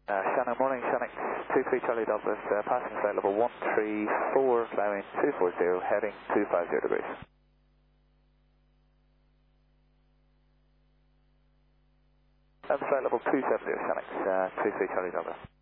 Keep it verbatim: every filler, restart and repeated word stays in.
Uh, Shannon, morning, Shannon, two three Charlie Douglas, uh, passing flight level one three four, climbing two four zero, heading two five zero degrees. That's flight level two seven zero, Shannon, uh, two three Charlie Douglas.